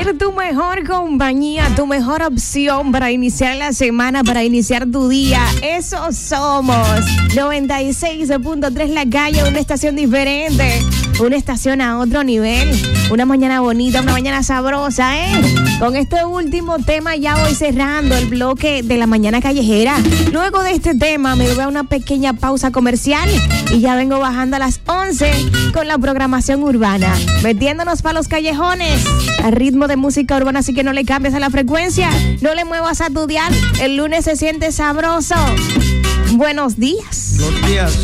ser tu mejor compañía, tu mejor opción para iniciar la semana, para iniciar tu día. Eso somos. 96.3 La Calle, una estación diferente, una estación a otro nivel. Una mañana bonita, una mañana sabrosa, ¿eh? Con este último tema ya voy cerrando el bloque de la mañana callejera. Luego de este tema me voy a una pequeña pausa comercial y ya vengo bajando a las 11 con la programación urbana, metiéndonos para los callejones al ritmo de música urbana, así que no le cambies a la frecuencia, no le muevas a tu dial. El lunes se siente sabroso. Buenos días. Los días